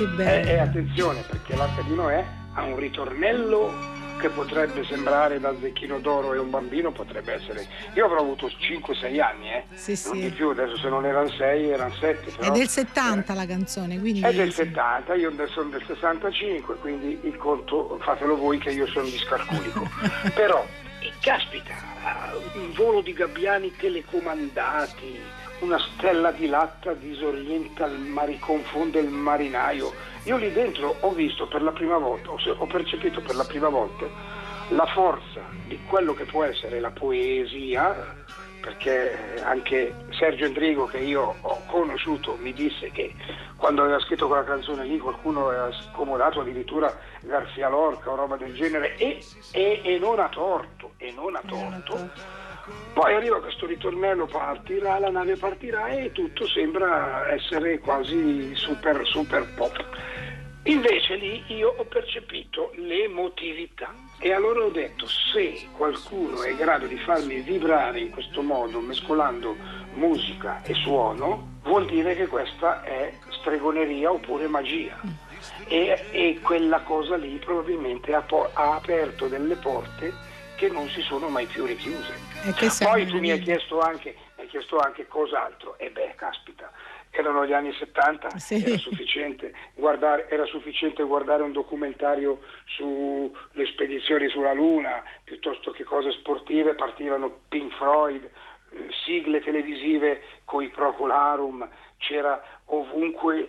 Che bello. E attenzione, perché l'Arca di Noè ha un ritornello che potrebbe sembrare da Zecchino d'Oro e un bambino, potrebbe essere. Io avrò avuto 5-6 anni, Sì, non di sì. più, adesso se non erano 6 erano 7. È Però, del 70 la canzone, quindi è del sì. 70, io sono del 65, quindi il conto fatelo voi che io sono discalculico. Però, caspita, un volo di gabbiani telecomandati, una stella di latta disorienta confonde il marinaio. Io lì dentro ho visto per la prima volta, ho percepito per la prima volta la forza di quello che può essere la poesia, perché anche Sergio Endrigo, che io ho conosciuto, mi disse che quando aveva scritto quella canzone lì qualcuno aveva scomodato addirittura Garcia Lorca o roba del genere, e non ha torto, Poi arriva questo ritornello, partirà, la nave partirà e tutto sembra essere quasi super pop. Invece lì io ho percepito l'emotività e allora ho detto: se qualcuno è in grado di farmi vibrare in questo modo, mescolando musica e suono, vuol dire che questa è stregoneria oppure magia. E quella cosa lì probabilmente ha aperto delle porte che non si sono mai più richiuse. Poi tu mi hai chiesto anche cos'altro. E beh, caspita, erano gli anni 70, sì. Era sufficiente guardare un documentario sulle spedizioni sulla Luna, piuttosto che cose sportive. Partivano Pink Floyd, sigle televisive coi Procularum, c'era ovunque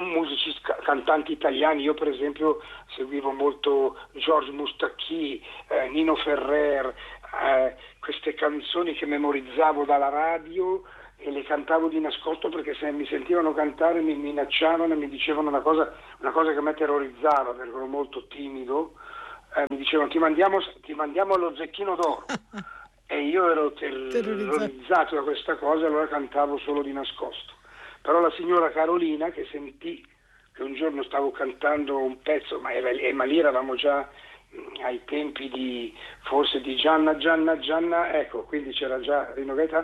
cantanti italiani. Io per esempio seguivo molto George Mustacchi, Nino Ferrer, queste canzoni che memorizzavo dalla radio e le cantavo di nascosto, perché se mi sentivano cantare mi minacciavano e mi dicevano una cosa che a me terrorizzava, perché ero molto timido. Mi dicevano ti mandiamo allo Zecchino d'Oro. E io ero terrorizzato da questa cosa, allora cantavo solo di nascosto. Però la signora Carolina, che sentì che un giorno stavo cantando un pezzo, ma lì eravamo già ai tempi di Gianna, ecco, quindi c'era già Rino Gaetano,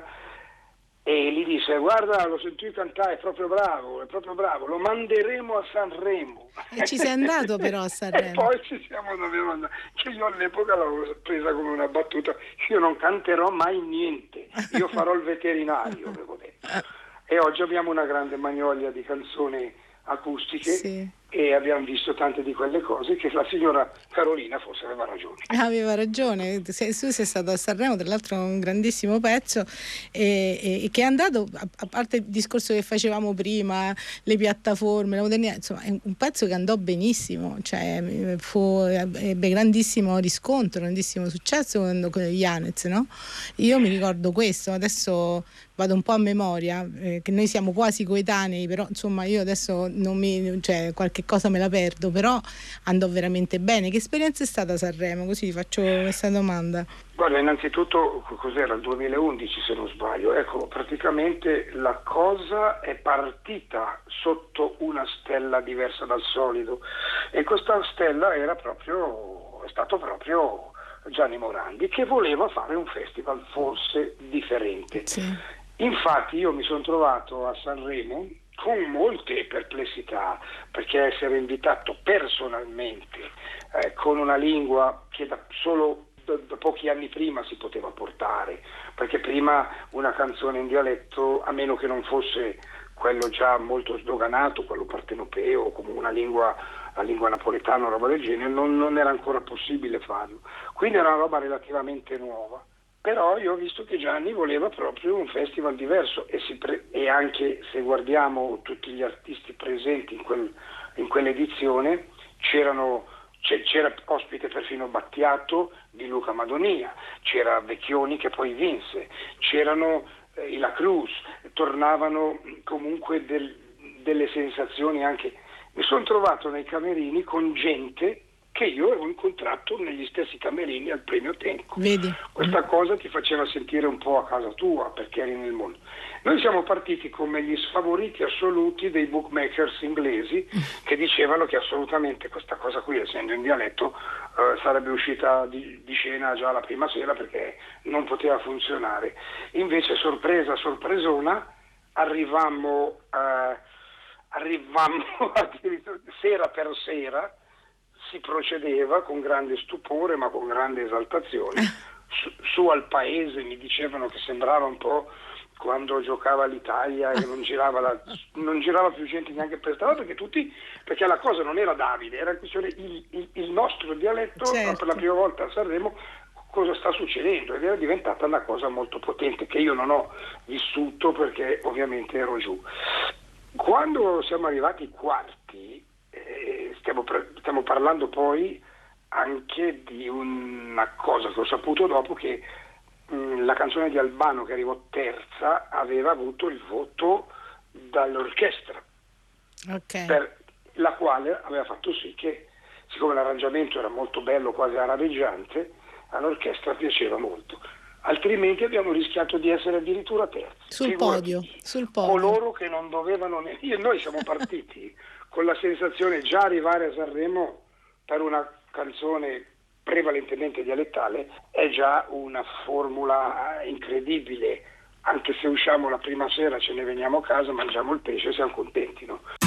e gli disse: guarda, lo sentì cantare, è proprio bravo, lo manderemo a Sanremo. E ci sei andato però a Sanremo. E poi dobbiamo andare, che io all'epoca l'avevo presa come una battuta: io non canterò mai niente, io farò il veterinario, avevo detto. E oggi abbiamo una grande magnolia di canzoni acustiche, sì. E abbiamo visto tante di quelle cose che la signora Carolina forse aveva ragione. Aveva ragione, tu sei stato a Sanremo, tra l'altro un grandissimo pezzo, e che è andato, a parte il discorso che facevamo prima, le piattaforme, la modernità, insomma è un pezzo che andò benissimo, cioè ebbe grandissimo riscontro, grandissimo successo con gli Yanez, no? Io mi ricordo questo, adesso vado un po' a memoria, che noi siamo quasi coetanei, però insomma io adesso qualche cosa me la perdo, però andò veramente bene. Che esperienza è stata Sanremo? Così ti faccio questa domanda. Guarda, innanzitutto cos'era? Il 2011 se non sbaglio. Ecco, praticamente la cosa è partita sotto una stella diversa dal solito, e questa stella è stato proprio Gianni Morandi, che voleva fare un festival forse differente. Sì. Infatti io mi sono trovato a Sanremo con molte perplessità, perché essere invitato personalmente con una lingua che solo da pochi anni prima si poteva portare, perché prima una canzone in dialetto, a meno che non fosse quello già molto sdoganato, quello partenopeo, o come la lingua napoletana o roba del genere, non era ancora possibile farlo. Quindi era una roba relativamente nuova. Però io ho visto che Gianni voleva proprio un festival diverso, e anche se guardiamo tutti gli artisti presenti in quell'edizione, c'era ospite perfino Battiato di Luca Madonia, c'era Vecchioni che poi vinse, c'erano i La Cruz, tornavano comunque delle sensazioni anche. Mi sono trovato nei camerini con gente che io avevo incontrato negli stessi camerini al premio Tenco. Vedi? Questa cosa ti faceva sentire un po' a casa tua, perché eri nel mondo. Noi siamo partiti come gli sfavoriti assoluti dei bookmakers inglesi, che dicevano che assolutamente questa cosa qui, essendo in dialetto, sarebbe uscita di scena già la prima sera, perché non poteva funzionare. Invece, sorpresona, arrivammo arrivammo addirittura sera per sera, si procedeva con grande stupore ma con grande esaltazione. Su al paese mi dicevano che sembrava un po' quando giocava l'Italia e non girava più gente neanche per strada, perché la cosa non era Davide, era questione il nostro dialetto. Certo. Per la prima volta a Sanremo cosa sta succedendo, ed era diventata una cosa molto potente che io non ho vissuto perché ovviamente ero giù. Quando siamo arrivati ai quarti, stiamo parlando poi anche di una cosa che ho saputo dopo, che la canzone di Albano, che arrivò terza, aveva avuto il voto dall'orchestra, per la quale aveva fatto sì che, siccome l'arrangiamento era molto bello, quasi araveggiante, all'orchestra piaceva molto. Altrimenti abbiamo rischiato di essere addirittura terzi. Sul podio. Coloro che non dovevano noi siamo partiti con la sensazione, già arrivare a Sanremo per una canzone prevalentemente dialettale è già una formula incredibile. Anche se usciamo la prima sera, ce ne veniamo a casa, mangiamo il pesce e siamo contenti, no?